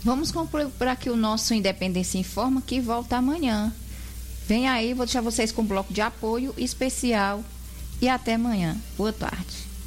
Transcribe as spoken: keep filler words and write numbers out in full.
Vamos concluir por aqui o nosso Independência Informa, que volta amanhã. Vem aí, vou deixar vocês com um bloco de apoio especial e até amanhã. Boa tarde.